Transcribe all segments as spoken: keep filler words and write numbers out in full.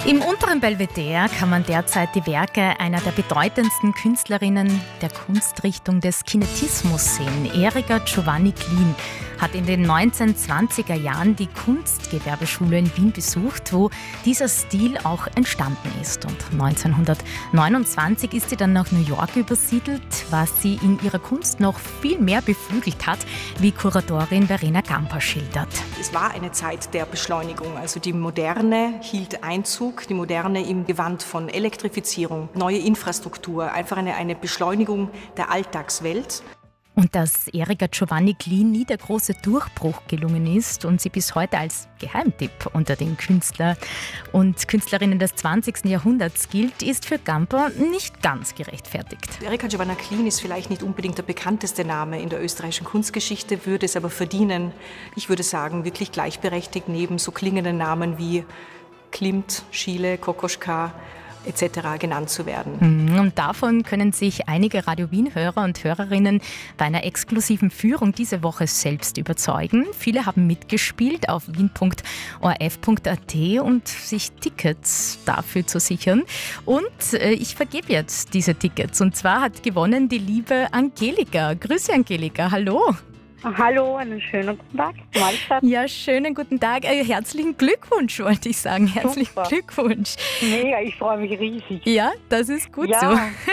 Im unteren Belvedere kann man derzeit die Werke einer der bedeutendsten Künstlerinnen der Kunstrichtung des Kinetismus sehen. Erika Giovanni Klien hat in den neunzehnhundertzwanziger Jahren die Kunstgewerbeschule in Wien besucht, wo dieser Stil auch entstanden ist. Und neunzehnhundertneunundzwanzig ist sie dann nach New York übersiedelt, was sie in ihrer Kunst noch viel mehr beflügelt hat, wie Kuratorin Verena Gamper schildert. Es war eine Zeit der Beschleunigung, also die Moderne hielt Einzug, die Moderne im Gewand von Elektrifizierung, neue Infrastruktur, einfach eine, eine Beschleunigung der Alltagswelt. Und dass Erika Giovanni Klien nie der große Durchbruch gelungen ist und sie bis heute als Geheimtipp unter den Künstler und Künstlerinnen des zwanzigsten Jahrhunderts gilt, ist für Gamper nicht ganz gerechtfertigt. Erika Giovanni Klien ist vielleicht nicht unbedingt der bekannteste Name in der österreichischen Kunstgeschichte, würde es aber verdienen, ich würde sagen, wirklich gleichberechtigt neben so klingenden Namen wie Klimt, Schiele, Kokoschka et cetera genannt zu werden. Und davon können sich einige Radio Wien-Hörer und Hörerinnen bei einer exklusiven Führung diese Woche selbst überzeugen. Viele haben mitgespielt auf wien punkt o r f punkt a t, um sich Tickets dafür zu sichern. Und äh, ich vergebe jetzt diese Tickets. Und zwar hat gewonnen die liebe Angelika. Grüße Angelika, hallo. Hallo, einen schönen guten Tag. Mahlzeit. Ja, schönen guten Tag. Äh, herzlichen Glückwunsch, wollte ich sagen. Herzlichen Super. Glückwunsch. Mega, ich freue mich riesig. Ja, das ist gut ja, so.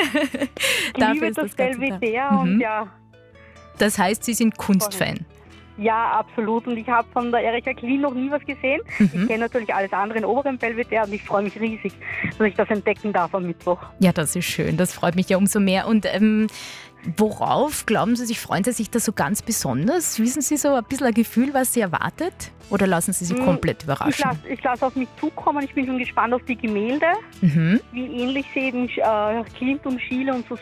Ich Dafür liebe ist das das Ganze Belvedere da. und Mhm. ja, Das heißt, Sie sind Kunstfan. ja, absolut. Und ich habe von der Erika Klien noch nie was gesehen. Mhm. Ich kenne natürlich alles andere in oberen Belvedere und ich freue mich riesig, dass ich das entdecken darf am Mittwoch. Ja, das ist schön. Das freut mich ja umso mehr. Und ähm, worauf, glauben Sie sich, freuen Sie sich da so ganz besonders? Wissen Sie so ein bisschen ein Gefühl, was Sie erwartet? Oder lassen Sie sich Mm, komplett Ich überraschen? lasse ich lass auf mich zukommen. Ich bin schon gespannt auf die Gemälde, Mhm. wie ähnlich sie eben äh, Klimt und Schiele und so